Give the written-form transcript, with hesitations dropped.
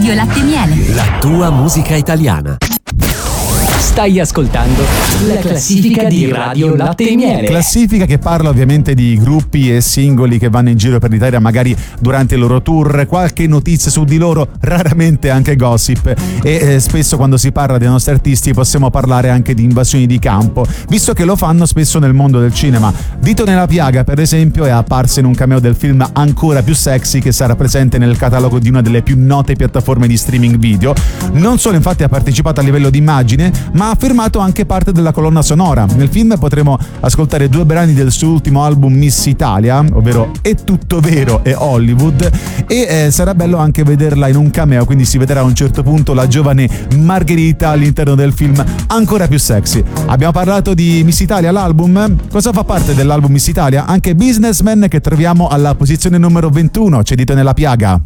Radio Latte e Miele. La tua musica italiana. Stai ascoltando la classifica di Radio Latte e Miele. Classifica che parla ovviamente di gruppi e singoli che vanno in giro per l'Italia magari durante il loro tour, qualche notizia su di loro, raramente anche gossip e spesso quando si parla dei nostri artisti possiamo parlare anche di invasioni di campo, visto che lo fanno spesso nel mondo del cinema. Dito nella piaga, per esempio, è apparsa in un cameo del film Ancora più sexy, che sarà presente nel catalogo di una delle più note piattaforme di streaming video. Non solo infatti ha partecipato a livello di immagine, ma ha firmato anche parte della colonna sonora. Nel film potremo ascoltare 2 brani del suo ultimo album Miss Italia, ovvero È tutto vero e Hollywood, e sarà bello anche vederla in un cameo, quindi si vedrà a un certo punto la giovane Margherita all'interno del film Ancora più sexy. Abbiamo parlato di Miss Italia, l'album. Cosa fa parte dell'album Miss Italia? Anche Businessman, che troviamo alla posizione numero 21, c'è Dito nella piaga.